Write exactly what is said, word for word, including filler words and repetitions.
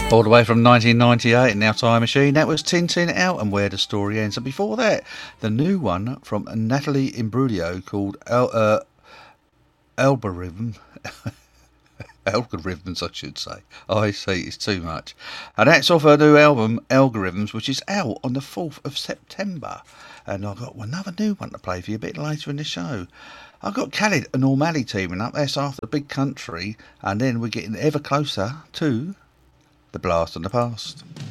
All the way from nineteen ninety-eight, Now Time Machine, that was Tintin Out and Where the Story Ends. And before that, the new one from Natalie Imbruglia called Al- uh, Algorithm. Algorithms, I should say. I see, it's too much. And that's off her new album, Algorithms, which is out on the fourth of September. And I've got another new one to play for you a bit later in the show. I've got Khalid and Normally teaming up. That's after the Big Country. And then we're getting ever closer to The Blast from the Past.